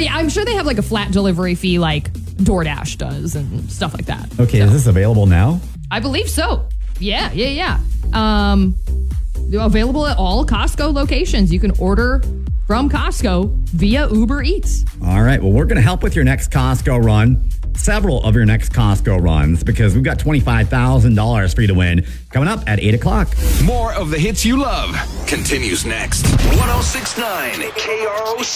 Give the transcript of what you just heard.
But yeah, I'm sure they have like a flat delivery fee like DoorDash does and stuff like that. Okay, So, is this available now? I believe so. Yeah. Available at all Costco locations. You can order from Costco via Uber Eats. All right. Well, we're going to help with your next Costco run. Several of your next Costco runs because we've got $25,000 for you to win coming up at 8 o'clock. More of the hits you love continues next. 106.9 KROC.